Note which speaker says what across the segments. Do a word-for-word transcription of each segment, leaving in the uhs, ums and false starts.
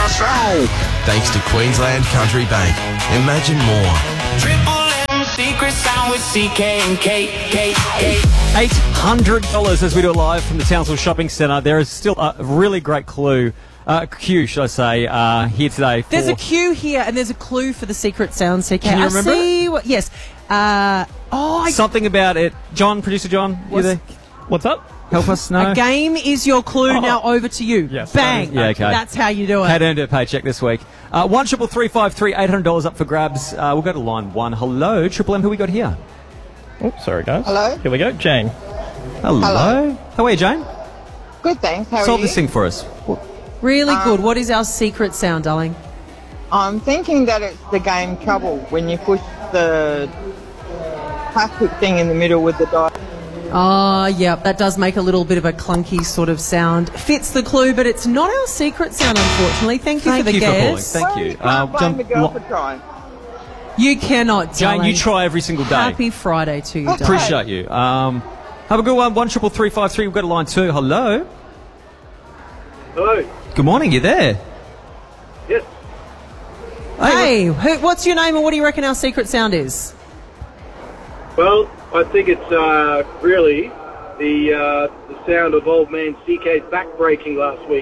Speaker 1: show. Thanks to Queensland Country Bank. Imagine more.
Speaker 2: Triple M secret sound with C K and K, K, K.
Speaker 3: eight hundred dollars as we do it live from the Townsville Shopping Centre. There is still a really great clue, uh, cue, should I say, uh, here today. For
Speaker 4: There's a cue here, and there's a clue for the secret sound, C K.
Speaker 3: Can you
Speaker 4: I
Speaker 3: remember
Speaker 4: see what, yes. Uh, oh, I,
Speaker 3: something about it. John, producer John, you
Speaker 4: What's-
Speaker 3: there? What's up? Help us, no?
Speaker 4: a game is your clue.
Speaker 3: Oh.
Speaker 4: Now over to you.
Speaker 3: Yes,
Speaker 4: Bang.
Speaker 3: yeah, okay.
Speaker 4: That's how you do it.
Speaker 3: Kate earned her paycheck this week. Uh, one triple three five three, eight hundred dollars up for grabs. Uh, we'll go to line one. Hello, Triple M. Who we got here?
Speaker 5: Oh, sorry, guys.
Speaker 6: Hello?
Speaker 5: Here we go. Jane.
Speaker 3: Hello.
Speaker 6: Hello.
Speaker 3: How are you, Jane?
Speaker 6: Good, thanks. How
Speaker 3: Solve
Speaker 6: are you?
Speaker 3: this thing for us.
Speaker 4: Really
Speaker 6: Um,
Speaker 4: good. What is our secret sound, darling?
Speaker 6: I'm thinking that it's the game Trouble when you push the plastic thing in the middle with the die.
Speaker 4: Ah, yeah, that does make a little bit of a clunky sort of sound. Fits the clue, but it's not our secret sound, unfortunately. Thank you
Speaker 3: Thank
Speaker 4: for the
Speaker 3: you for calling.
Speaker 4: guess.
Speaker 3: Thank
Speaker 6: Well,
Speaker 3: you.
Speaker 6: you
Speaker 3: Uh,
Speaker 6: can't blame
Speaker 3: John-
Speaker 6: the girl
Speaker 3: lo-
Speaker 6: for trying.
Speaker 4: You cannot,
Speaker 3: Jane,
Speaker 4: darling.
Speaker 3: you try every single day.
Speaker 4: Happy Friday to you, darling.
Speaker 3: Appreciate you. Um, have a good one. One triple three five three. We've got a line two. Hello.
Speaker 7: Hello.
Speaker 3: Good morning. You there?
Speaker 7: Yes.
Speaker 4: Hey, who, what's your name and what do you reckon our secret sound is?
Speaker 7: Well, I think it's uh, really the uh, the sound of old man C K's back breaking last week.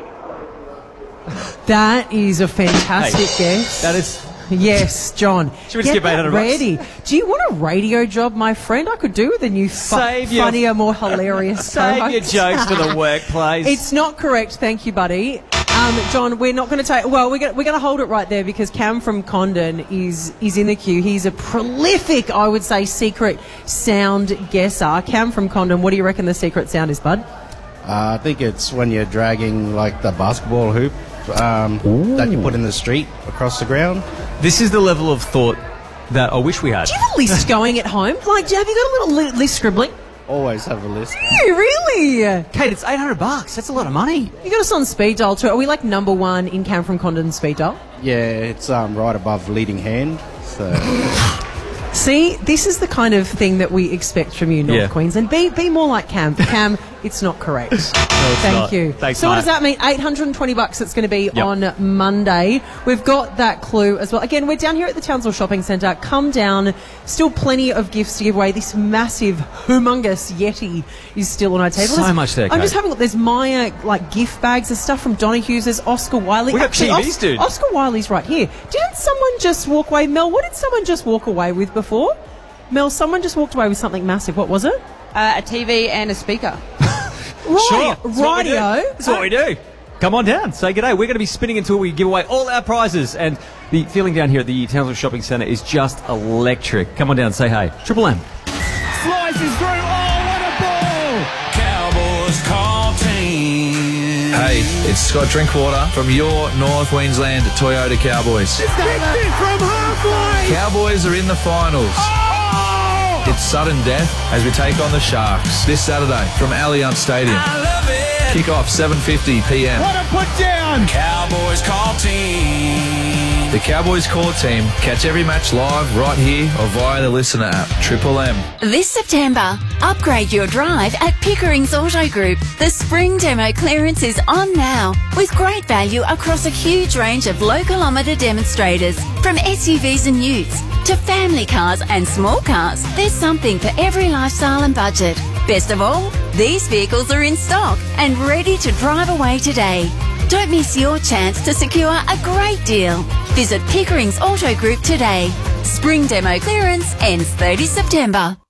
Speaker 4: That is a fantastic
Speaker 3: Hey,
Speaker 4: guess.
Speaker 3: That is.
Speaker 4: Yes, John.
Speaker 3: Should we just
Speaker 4: Get
Speaker 3: give eight hundred
Speaker 4: that
Speaker 3: bucks?
Speaker 4: ready. Do you want a radio job, my friend? I could do with a new fu-
Speaker 3: Save your-
Speaker 4: funnier, more hilarious
Speaker 3: Save your
Speaker 4: co-host.
Speaker 3: jokes for the workplace.
Speaker 4: It's not correct, thank you, buddy. Um, John, we're not going to take. Well, we're going we're going to hold it right there because Cam from Condon is is in the queue. He's a prolific, I would say, secret sound guesser. Cam from Condon, what do you reckon the secret sound is, bud?
Speaker 8: Uh, I think it's when you're dragging like the basketball hoop um, that you put in the street across the ground.
Speaker 3: This is the level of thought that I wish we had.
Speaker 4: Do you have a list going at home? Like, have you got a little li- list scribbling?
Speaker 8: Always have a list.
Speaker 4: You really?
Speaker 3: Kate, it's eight hundred bucks. That's a lot of money.
Speaker 4: You got us on speed dial too. Are we like number one in Cam from Condon speed dial?
Speaker 8: Yeah, it's um, right above leading hand. So
Speaker 4: See, this is the kind of thing that we expect from you, North
Speaker 3: Yeah.
Speaker 4: Queensland. Be be more like Cam. Cam, it's not correct. Thank
Speaker 3: not.
Speaker 4: you.
Speaker 3: Thanks,
Speaker 4: so what
Speaker 3: mate.
Speaker 4: does that mean? eight hundred twenty bucks it's going to be
Speaker 3: Yep.
Speaker 4: on Monday. We've got that clue as well. Again, we're down here at the Townsville Shopping Centre. Come down. Still plenty of gifts to give away. This massive, humongous Yeti is still on our table.
Speaker 3: So
Speaker 4: There's-
Speaker 3: much there,
Speaker 4: I'm
Speaker 3: Kate.
Speaker 4: just having a look. There's Maya, like, gift bags. There's stuff from Donahue's. There's Oscar Wiley.
Speaker 3: We got
Speaker 4: Actually,
Speaker 3: T Vs, dude.
Speaker 4: Oscar Wiley's right here. Didn't someone just walk away? Mel, what did someone just walk away with before? Mel, someone just walked away with something massive. What was it?
Speaker 9: Uh, a T V and a speaker.
Speaker 4: Right,
Speaker 3: Sure. That's what we do.
Speaker 4: radio.
Speaker 3: That's what we do. Come on down. Say good day. We're going to be spinning until we give away all our prizes. And the feeling down here at the Townsville Shopping Centre is just electric. Come on down. Say hey. Triple M.
Speaker 2: Slices through. Oh, what a ball! Cowboys call team.
Speaker 10: Hey, it's Scott Drinkwater from your North Queensland Toyota Cowboys.
Speaker 2: Kicked it from halfway.
Speaker 10: Cowboys are in the finals.
Speaker 2: Oh!
Speaker 10: It's sudden death as we take on the Sharks this Saturday from Allianz Stadium.
Speaker 2: I love it.
Speaker 10: Kick off seven fifty p m.
Speaker 2: What a put down. Cowboys call team.
Speaker 10: The Cowboys core team catch every match live right here or via the Listener app. Triple M.
Speaker 11: This September, upgrade your drive at Pickering's Auto Group. The spring demo clearance is on now with great value across a huge range of low kilometre demonstrators. From S U Vs and utes to family cars and small cars, there's something for every lifestyle and budget. Best of all, these vehicles are in stock and ready to drive away today. Don't miss your chance to secure a great deal. Visit Pickering's Auto Group today. Spring demo clearance ends thirtieth September.